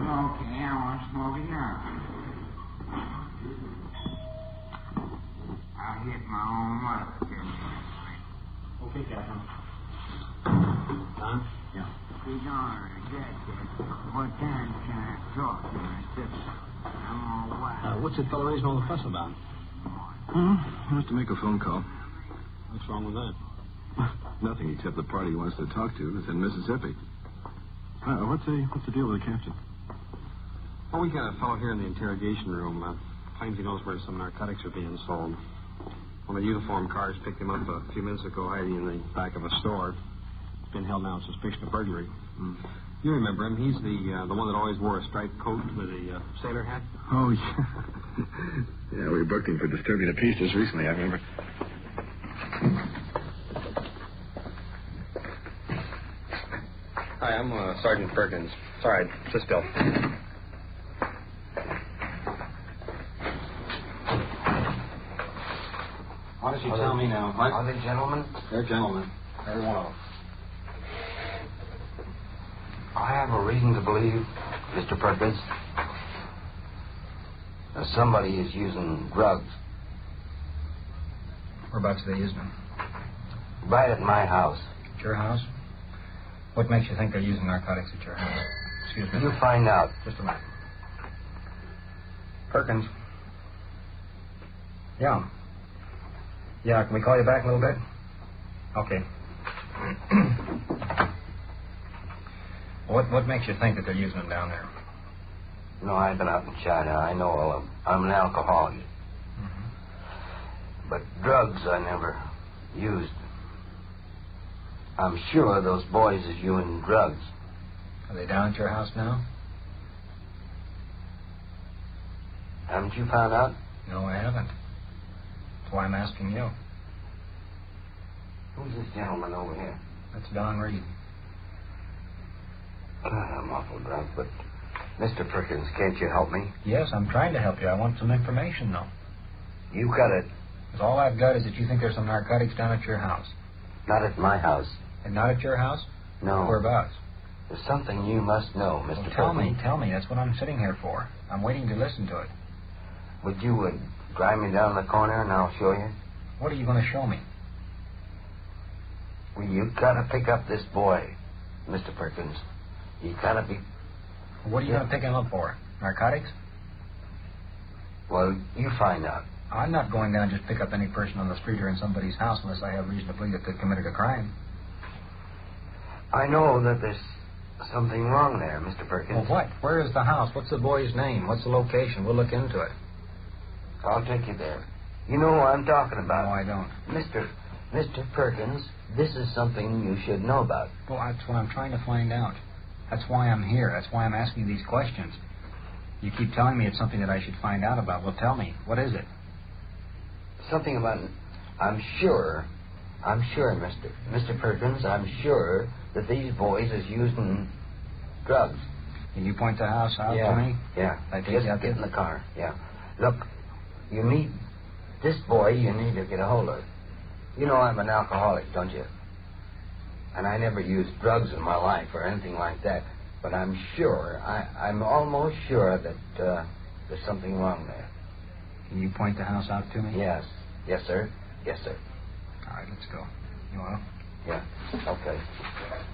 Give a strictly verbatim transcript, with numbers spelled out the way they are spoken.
Okay, I want to smoke it now. I hit my own mother. Okay, Captain. Tom? Yeah. He's on her, Jack. What time can I talk to my sister? I'm all wild. Uh, what's that fellow raising all the fuss about? Hmm? He wants to make a phone call. What's wrong with that? Nothing except the party he wants to talk to is in Mississippi. Uh, what's the what's the deal with the captain? Well, we got a fellow here in the interrogation room. Uh, claims he knows where some narcotics are being sold. One of the uniformed cars picked him up a few minutes ago hiding in the back of a store. He's been held now on suspicion of burglary. Hmm. You remember him. He's the uh, the one that always wore a striped coat with a uh, sailor hat. Oh, yeah. Yeah, we booked him for disturbing the peace just recently, I remember. Hi, I'm uh, Sergeant Perkins. Sorry, just Bill. Why don't you tell me now? What? Are they gentlemen? They're gentlemen. Every one of them. I have a reason to believe, Mister Perkins, that somebody is using drugs. Whereabouts are they using them? Right at my house. At your house? What makes you think they're using narcotics at your house? Excuse me. You find out. Just a minute. Perkins. Yeah. Yeah, can we call you back a little bit? Okay. what what makes you think that they're using them down there? No, I've been out in China. I know all of them. I'm an alcoholic. Mm-hmm. But drugs I never used. I'm sure those boys is using drugs. Are they down at your house now? Haven't you found out? No, I haven't. That's why I'm asking you. Who's this gentleman over here? That's Don Reed. God, I'm awful drunk, but Mister Perkins, can't you help me? Yes, I'm trying to help you. I want some information, though. You got it. Because all I've got is that you think there's some narcotics down at your house. Not at my house. And not at your house? No. Whereabouts? There's something you must know, Mister Well, tell Perkins. me, tell me. That's what I'm sitting here for. I'm waiting to listen to it. Would you uh, drive me down the corner and I'll show you? What are you going to show me? Well, you gotta pick up this boy, Mister Perkins. You gotta be... What are you Yeah. going to pick him up for? Narcotics? Well, you find out. I'm not going down just pick up any person on the street or in somebody's house unless I have reason to believe that they committed a crime. I know that there's something wrong there, Mister Perkins. Well, what? Where is the house? What's the boy's name? What's the location? We'll look into it. I'll take you there. You know what I'm talking about. No, I don't. Mister Mister Perkins, this is something you should know about. Well, that's what I'm trying to find out. That's why I'm here. That's why I'm asking these questions. You keep telling me it's something that I should find out about. Well, tell me. What is it? Something about... I'm sure... I'm sure, Mister Mister Perkins, I'm sure that these boys is using drugs. Can you point the house out yeah. to me? Yeah. I take Just you out get there? in the car. Yeah. Look, you need... This boy you need to get a hold of. You know I'm an alcoholic, don't you? And I never used drugs in my life or anything like that. But I'm sure, I, I'm almost sure that uh, there's something wrong there. Can you point the house out to me? Yes. Yes, sir. Yes, sir. All right, let's go. You want to? Yeah. Okay.